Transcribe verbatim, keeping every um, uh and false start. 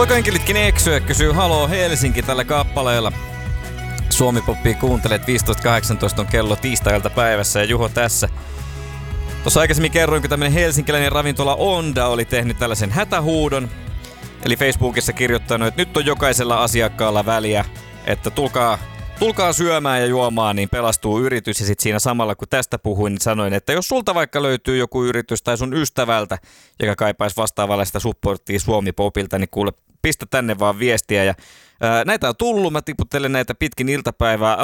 Voiko enkelitkin eksyä, kysyy Haloo Helsinki tällä kappaleella. Suomi Poppia kuuntelet, viisitoista kahdeksantoista on kello tiistailta päivässä ja Juho tässä. Tuossa aikaisemmin kerroin, kun tämmönen helsinkiläinen ravintola Onda oli tehnyt tällaisen hätähuudon. Eli Facebookissa kirjoittanut, että nyt on jokaisella asiakkaalla väliä, että tulkaa, tulkaa syömään ja juomaan, niin pelastuu yritys. Ja sitten siinä samalla, kun tästä puhuin, niin sanoin, että jos sulta vaikka löytyy joku yritys tai sun ystävältä, joka kaipaisi vastaavallaista supporttia Suomi Popilta, niin kuule, pistä tänne vaan viestiä. Ja ää, näitä on tullut, mä tiputtelen näitä pitkin iltapäivää.